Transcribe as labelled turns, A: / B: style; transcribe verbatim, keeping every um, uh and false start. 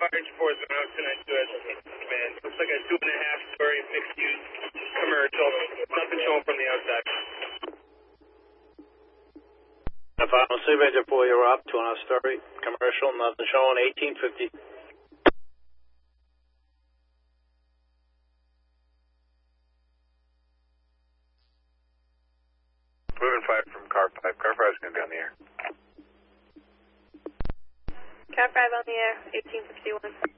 A: Fire four zero two nine two, man. Looks like a two and a half story mixed use commercial. Nothing showing from the outside.
B: If I don't see Ranger four, you're up. Two and a half story commercial. Nothing showing. eighteen fifty.
C: Moving five from car five. Car five is going to be on the air.
D: Car five on the air, eighteen fifty-one.